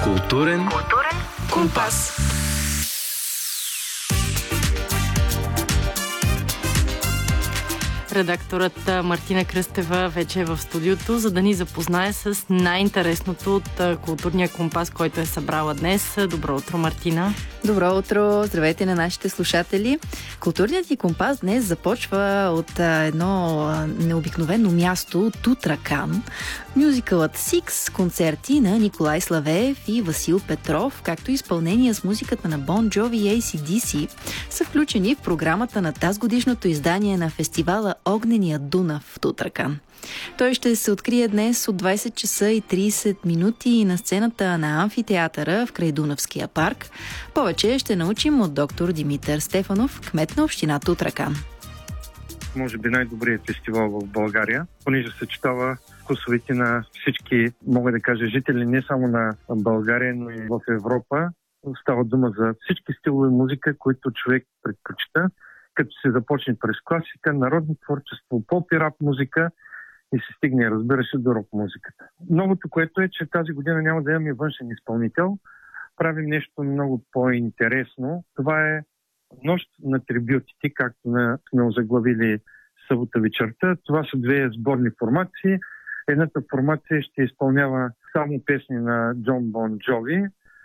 Културен компас. Редакторът Мартина Кръстева вече е в студиото, за да ни запознае с най-интересното от културния компас, който е събрала днес. Добро утро, Мартина! Добро утро! Здравейте на нашите слушатели! Културният ни компас днес започва от едно необикновено място, Тутракан. Мюзикълът Six, концерти на Николай Славеев и Васил Петров, както и изпълнения с музиката на Бон Джови и AC/DC са включени в програмата на тазгодишното издание на фестивала Огнения Дунав в Тутракан. Той ще се открие днес от 20 часа и 30 минути на сцената на амфитеатъра в край Дунавския парк. Повече ще научим от доктор Димитър Стефанов, кмет на община Тутракан. Може би най-добрият фестивал в България, понеже съчетава вкусовете на всички, мога да кажа, жители не само на България, но и в Европа. Става дума за всички стилове музика, които човек предпочита, като се започне през класика, народно творчество, поп и рап музика и се стигне, разбира се, до рок музиката. Новото, което е, че тази година няма да имаме външен изпълнител. Правим нещо много по-интересно. Това е нощ на трибютите, както сме озаглавили събота вечерта. Това са две сборни формации. Едната формация ще изпълнява само песни на Джон Бон Джови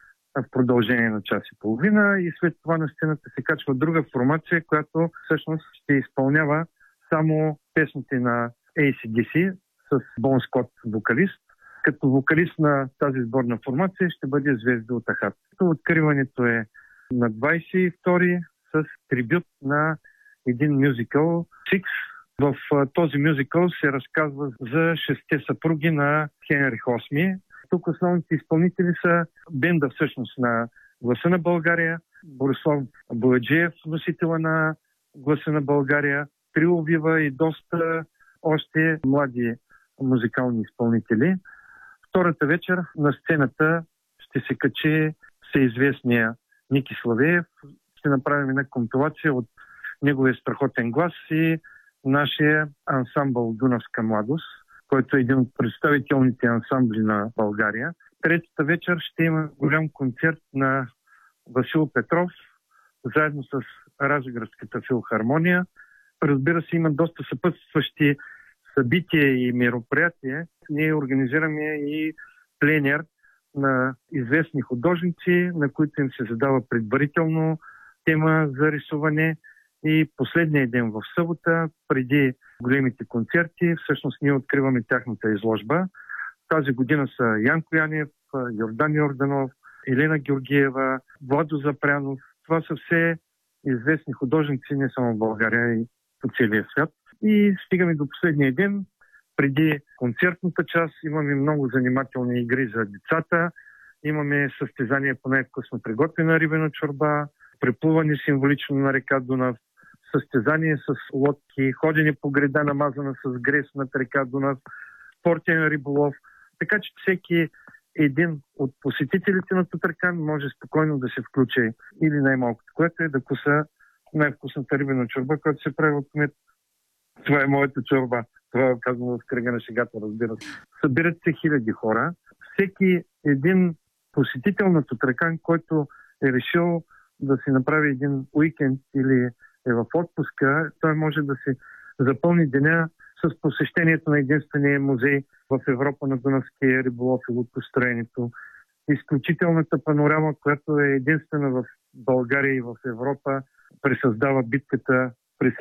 в продължение на час и половина и след това на сцената се качва друга формация, която всъщност ще изпълнява само песните на AC/DC с Бон Скот вокалист. Като вокалист на тази сборна формация ще бъде Звезда от Ахат. Откриването е на 22-ри с трибют на един мюзикъл Six. В този мюзикъл се разказва за шесте съпруги на Хенрих VIII. Тук основните изпълнители са бенда всъщност на Гласа на България, Борислав Бояджиев, носителя на Гласа на България, Трио Вива и доста още млади музикални изпълнители. Втората вечер на сцената ще се качи всеизвестния Ники Славеев. Ще направим една компилация от неговия страхотен глас и нашия ансамбъл Дунавска младост, който е един от представителните ансамбли на България. Третата вечер ще има голям концерт на Васил Петров, заедно с Разградската филхармония. Разбира се, има доста съпътстващи събития и мероприятия. Ние организираме и пленер на известни художници, на които им се задава предварително тема за рисуване. И последния ден в събота, преди големите концерти, всъщност ние откриваме тяхната изложба. Тази година са Янко Янев, Йордан Йорданов, Елена Георгиева, Владо Запрянов. Това са все известни художници не само в България, и по целия свят. И стигаме до последния ден. Преди концертната част имаме много занимателни игри за децата. Имаме състезание по най-вкусно приготвена рибена чорба, преплуване символично на река Дунав, състезание с лодки, ходене по греда, намазана с грес над река Дунав, спортен риболов. Така че всеки един от посетителите на Тутракан може спокойно да се включи или най-малкото, което е да куса най-вкусната рибена чорба, която се прави от кмет. Това е моята чорба. Това е казано в кръга на шегата, разбира се. Събират се хиляди хора. Всеки един посетител на Тутракан, който е решил да си направи един уикенд или е в отпуска, той може да се запълни деня с посещението на единствения музей в Европа на Дунавския риболов и лодкостроенето. Изключителната панорама, която е единствена в България и в Европа, пресъздава битката през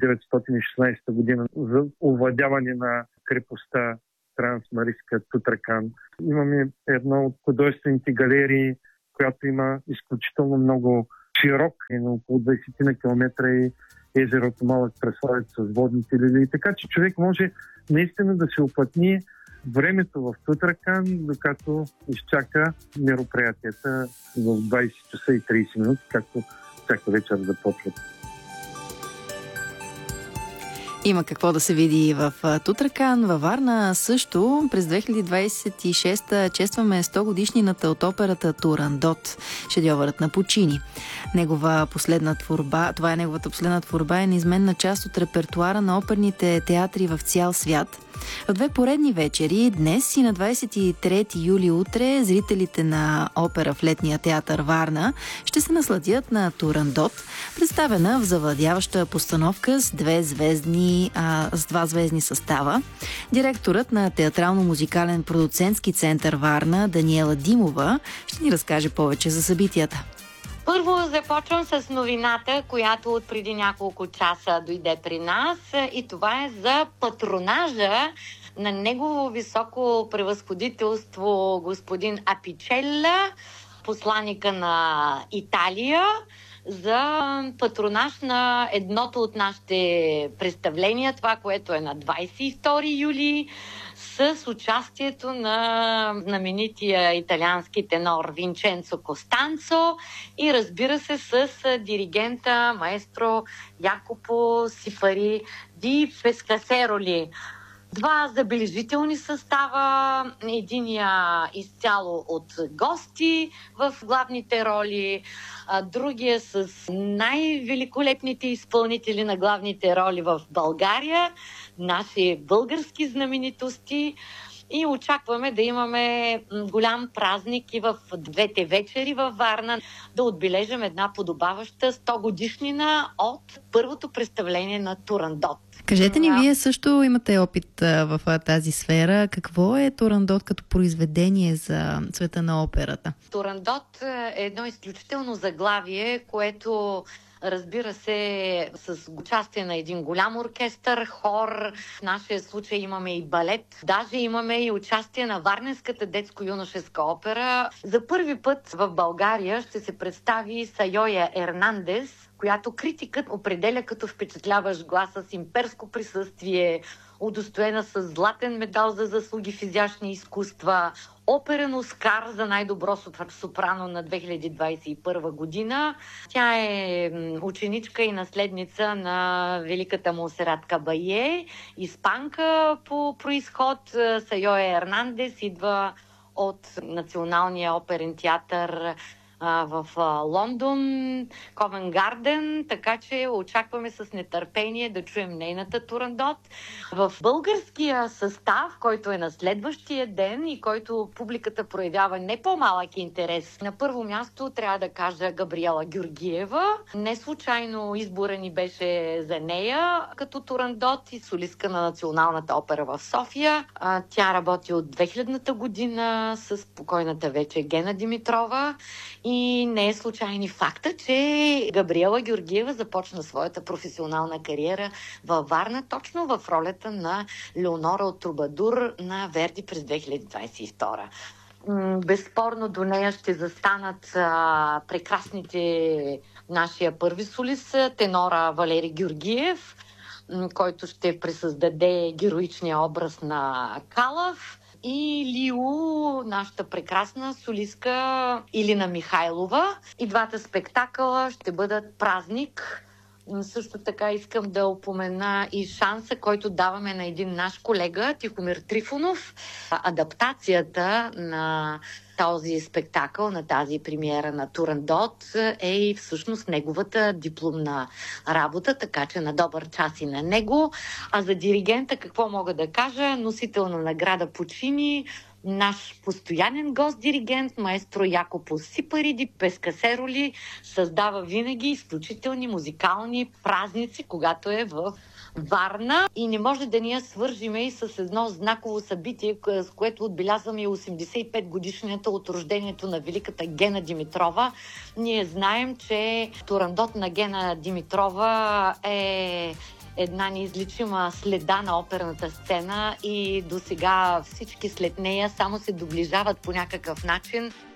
1916 година за овладяване на крепостта Трансмарийска Тутракан. Имаме едно от художествените галерии, която има изключително много широк, е на около 20 на километра и езерото Малък Преславец с водните лилии. Така че човек може наистина да се оплътни времето в Тутракан, докато изчака мероприятията в 20 часа и 30 минути, както всяка вечер започват. Има какво да се види в Тутракан. Във Варна също през 2026 честваме 100 годишнината от операта Турандот, шедьовърът на Пучини. Това е неговата последна творба, е неизменна част от репертуара на оперните театри в цял свят. В две поредни вечери, днес и на 23 юли утре, зрителите на опера в Летния театър Варна ще се насладят на Турандот, представена в завладяваща постановка с два звездни състава. Директорът на Театрално-музикален продуцентски център Варна Даниела Димова ще ни разкаже повече за събитията. Първо започвам с новината, която от преди няколко часа дойде при нас, и това е за патронажа на негово високо превъзходителство господин Апичелла, посланика на Италия, за патронаж на едното от нашите представления, това, което е на 22 юли, с участието на знаменития италиански тенор Винченцо Костанцо и, разбира се, с диригента маестро Якопо Сифари ди Пескасероли. Два забележителни състава, единия изцяло от гости в главните роли, другия с най-великолепните изпълнители на главните роли в България, наши български знаменитости. И очакваме да имаме голям празник и в двете вечери във Варна, да отбележим една подобаваща 100 годишнина от първото представление на Турандот. Кажете ни, вие също имате опит в тази сфера. Какво е Турандот като произведение за света на операта? Турандот е едно изключително заглавие, което, разбира се, с участие на един голям оркестър, хор. В нашия случай имаме и балет. Даже имаме и участие на Варненската детско-юношеска опера. За първи път в България ще се представи Сайоя Ернандес, която критикът определя като впечатляващ глас с имперско присъствие, удостоена с златен медал за заслуги в изящни изкуства, оперен Оскар за най-добро сопрано на 2021 година. Тя е ученичка и наследница на великата Монсерат Кабае, испанка по произход. Сайоя Ернандес идва от Националния оперен театър в Лондон, Ковент Гарден, така че очакваме с нетърпение да чуем нейната Турандот. В българския състав, който е на следващия ден и който публиката проявява не по-малък интерес. На първо място трябва да кажа Габриела Георгиева. Не случайно избора ни беше за нея като Турандот и солистка на Националната опера в София. Тя работи от 2000-та година с покойната вече Гена Димитрова. И не е случайен факта, че Габриела Георгиева започна своята професионална кариера във Варна, точно в ролята на Леонора от Трубадур на Верди през 2022. Безспорно до нея ще застанат прекрасните нашия първи солист, тенора Валери Георгиев, който ще пресъздаде героичния образ на Калъв, и Лио, нашата прекрасна солистка Илина Михайлова. И двата спектакъла ще бъдат празник. Също така искам да упомена и шанса, който даваме на един наш колега, Тихомир Трифонов. Адаптацията на този спектакъл, на тази премиера на Турандот е и всъщност неговата дипломна работа, така че на добър час и на него. А за диригента какво мога да кажа? Носител на награда Пучини, наш постоянен гост-диригент, маестро Якопо Сифари ди Пескасероли, създава винаги изключителни музикални празници, когато е в Варна, и не може да ни я свържиме и с едно знаково събитие, с което отбелязваме 85 годишнията от рождението на великата Гена Димитрова. Ние знаем, че Турандот на Гена Димитрова е една неизличима следа на оперната сцена и до сега всички след нея само се доближават по някакъв начин